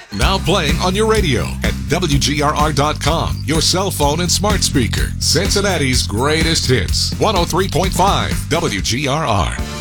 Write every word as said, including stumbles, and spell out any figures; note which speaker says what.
Speaker 1: Now playing on your radio at W G R R dot com, your cell phone and smart speaker. Cincinnati's greatest hits. one oh three point five W G R R.